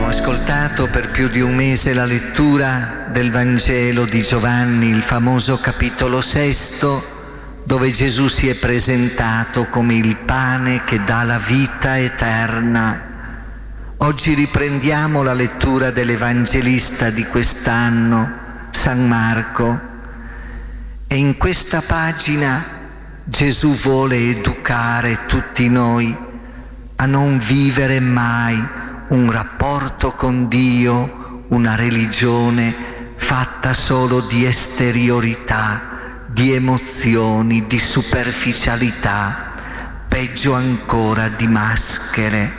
ascoltato per più di un mese la lettura del Vangelo di Giovanni, il famoso capitolo 6, dove Gesù si è presentato come il pane che dà la vita eterna. Oggi riprendiamo la lettura dell'Evangelista di quest'anno, San Marco, e in questa pagina Gesù vuole educare tutti noi a non vivere mai un rapporto con Dio, una religione fatta solo di esteriorità, di emozioni, di superficialità, peggio ancora di maschere.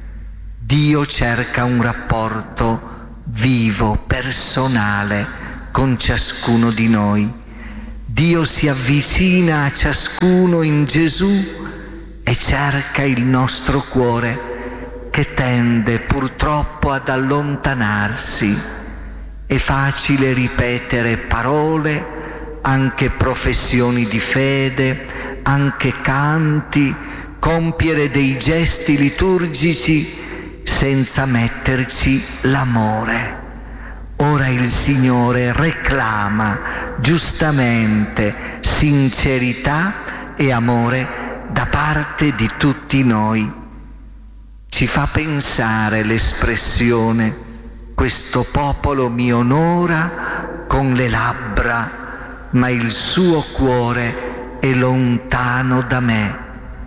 Dio cerca un rapporto vivo, personale con ciascuno di noi. Dio si avvicina a ciascuno in Gesù e cerca il nostro cuore, che tende purtroppo ad allontanarsi. È facile ripetere parole, anche professioni di fede, anche canti, compiere dei gesti liturgici senza metterci l'amore. Ora il Signore reclama giustamente sincerità e amore da parte di tutti noi. Ci fa pensare l'espressione: questo popolo mi onora con le labbra, ma il suo cuore è lontano da me.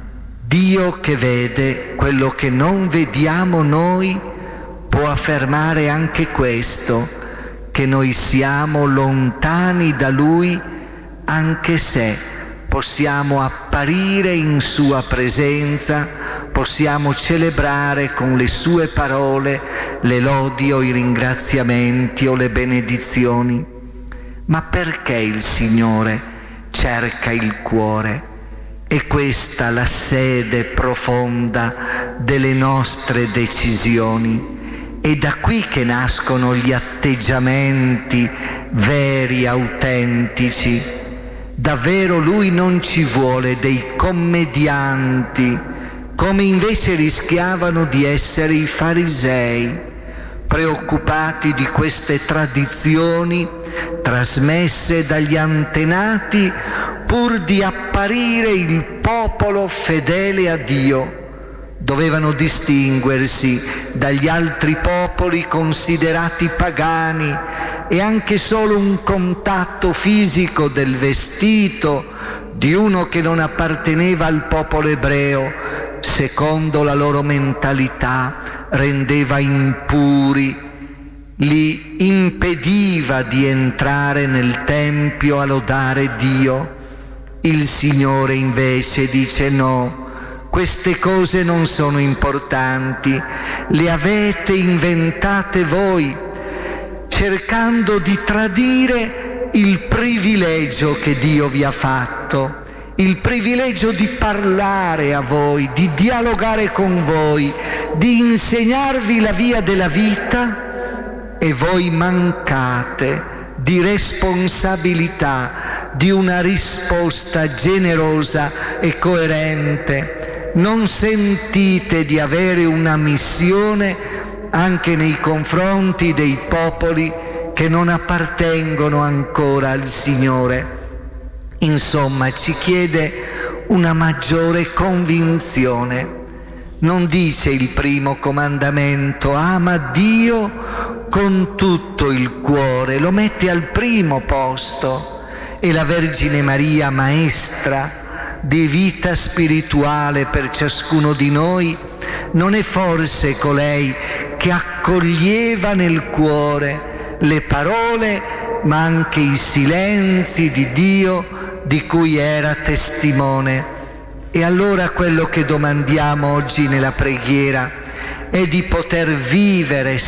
Dio, che vede quello che non vediamo noi, può affermare anche questo, che noi siamo lontani da Lui, anche se possiamo apparire in Sua presenza, possiamo celebrare con le Sue parole le lodi o i ringraziamenti o le benedizioni. Ma perché il Signore cerca il cuore? È questa la sede profonda delle nostre decisioni. È da qui che nascono gli atteggiamenti veri, autentici. Davvero Lui non ci vuole dei commedianti, come invece rischiavano di essere i farisei, preoccupati di queste tradizioni trasmesse dagli antenati pur di apparire il popolo fedele a Dio. Dovevano distinguersi dagli altri popoli considerati pagani, e anche solo un contatto fisico del vestito di uno che non apparteneva al popolo ebreo, secondo la loro mentalità, rendeva impuri, li impediva di entrare nel Tempio a lodare Dio. Il Signore invece dice: no, queste cose non sono importanti, le avete inventate voi, cercando di tradire il privilegio che Dio vi ha fatto, il privilegio di parlare a voi, di dialogare con voi, di insegnarvi la via della vita, e voi mancate di responsabilità, di una risposta generosa e coerente. Non sentite di avere una missione anche nei confronti dei popoli che non appartengono ancora al Signore. Insomma, ci chiede una maggiore convinzione. Non dice il primo comandamento: ama Dio con tutto il cuore, lo mette al primo posto. E la Vergine Maria, maestra di vita spirituale per ciascuno di noi, non è forse colei che accoglieva nel cuore le parole ma anche i silenzi di Dio di cui era testimone? E allora quello che domandiamo oggi nella preghiera è di poter vivere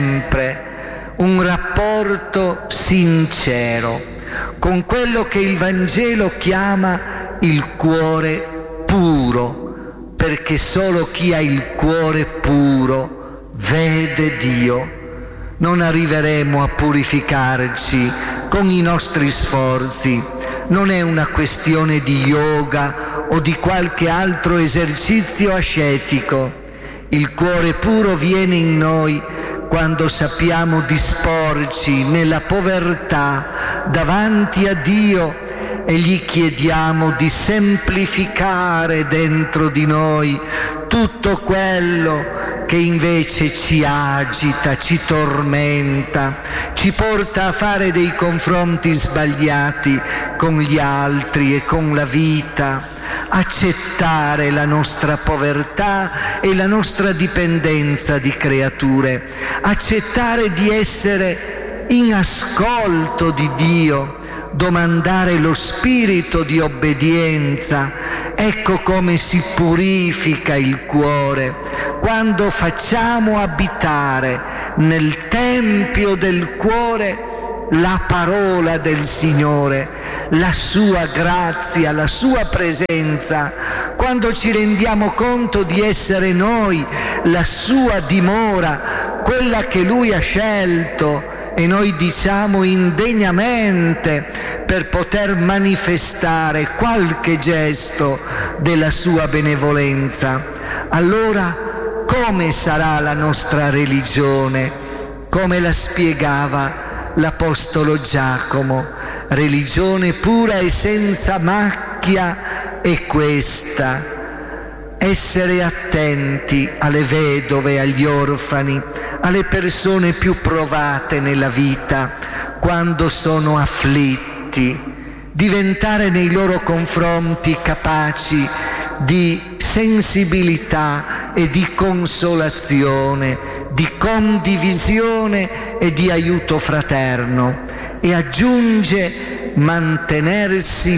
sempre un rapporto sincero con quello che il Vangelo chiama il cuore puro, perché solo chi ha il cuore puro vede Dio. Non arriveremo a purificarci con i nostri sforzi, non è una questione di yoga o di qualche altro esercizio ascetico. Il cuore puro viene in noi quando sappiamo disporci nella povertà davanti a Dio e gli chiediamo di semplificare dentro di noi tutto quello che invece ci agita, ci tormenta, ci porta a fare dei confronti sbagliati con gli altri e con la vita. Accettare la nostra povertà e la nostra dipendenza di creature, accettare di essere in ascolto di Dio, domandare lo spirito di obbedienza. Ecco come si purifica il cuore quando facciamo abitare nel tempio del cuore la parola del Signore, la sua grazia, la sua presenza, quando ci rendiamo conto di essere noi la sua dimora, quella che Lui ha scelto, e noi diciamo indegnamente per poter manifestare qualche gesto della sua benevolenza. Allora come sarà la nostra religione? Come la spiegava l'Apostolo Giacomo: religione pura e senza macchia è questa: essere attenti alle vedove, agli orfani, alle persone più provate nella vita quando sono afflitti, diventare nei loro confronti capaci di sensibilità e di consolazione, di condivisione e di aiuto fraterno, e aggiunge mantenersi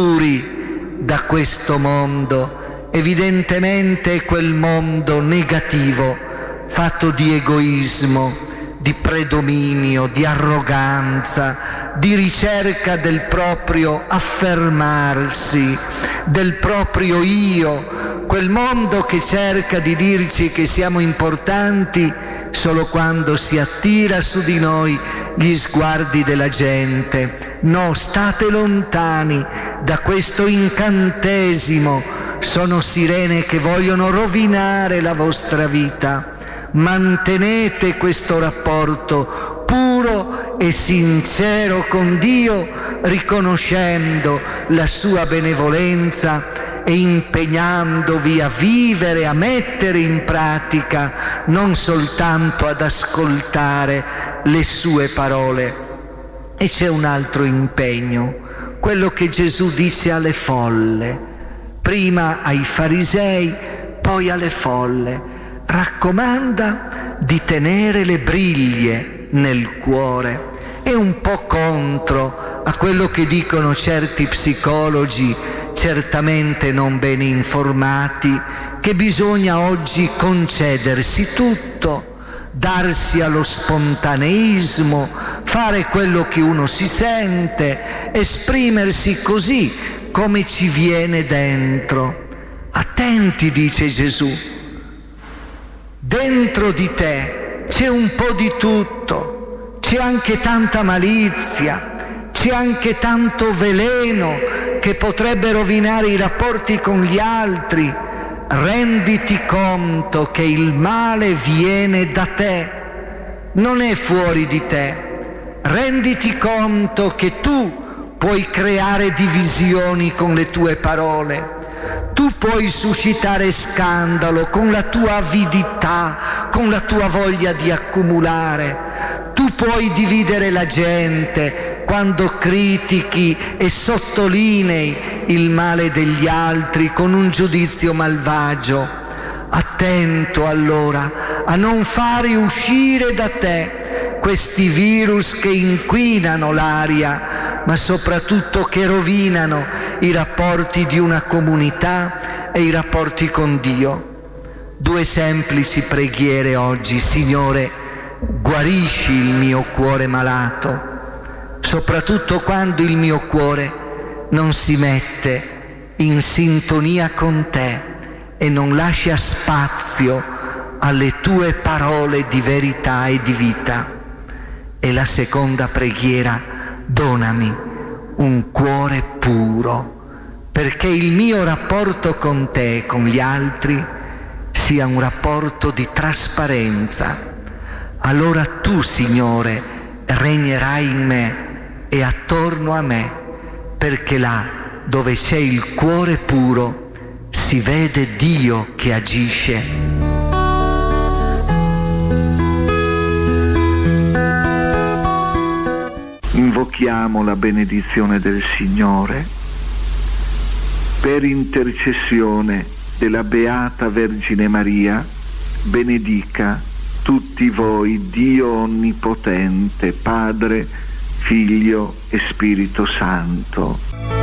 puri da questo mondo, evidentemente quel mondo negativo, fatto di egoismo, di predominio, di arroganza, di ricerca del proprio affermarsi, del proprio io, quel mondo che cerca di dirci che siamo importanti solo quando si attira su di noi gli sguardi della gente. No, state lontani da questo incantesimo, sono sirene che vogliono rovinare la vostra vita. Mantenete questo rapporto puro e sincero con Dio, riconoscendo la sua benevolenza e impegnandovi a vivere, a mettere in pratica, non soltanto ad ascoltare le sue parole. E c'è un altro impegno, quello che Gesù dice alle folle, prima ai farisei, poi alle folle. Raccomanda di tenere le briglie nel cuore. È un po' contro a quello che dicono certi psicologi, certamente non bene informati, che bisogna oggi concedersi tutto, darsi allo spontaneismo, fare quello che uno si sente, esprimersi così come ci viene dentro. Attenti, dice Gesù. Dentro di te c'è un po' di tutto, c'è anche tanta malizia, c'è anche tanto veleno che potrebbe rovinare i rapporti con gli altri. Renditi conto che il male viene da te, non è fuori di te. Renditi conto che tu puoi creare divisioni con le tue parole. Tu puoi suscitare scandalo con la tua avidità, con la tua voglia di accumulare. Tu puoi dividere la gente quando critichi e sottolinei il male degli altri con un giudizio malvagio. Attento allora a non fare uscire da te questi virus che inquinano l'aria, ma soprattutto che rovinano i rapporti di una comunità e i rapporti con Dio. 2 semplici preghiere oggi. Signore, guarisci il mio cuore malato, soprattutto quando il mio cuore non si mette in sintonia con te e non lascia spazio alle tue parole di verità e di vita. E la seconda preghiera: donami un cuore puro, perché il mio rapporto con te e con gli altri sia un rapporto di trasparenza, allora tu, Signore, regnerai in me e attorno a me, perché là dove c'è il cuore puro si vede Dio che agisce. Invochiamo la benedizione del Signore. Per intercessione della Beata Vergine Maria, benedica tutti voi Dio Onnipotente, Padre, Figlio e Spirito Santo.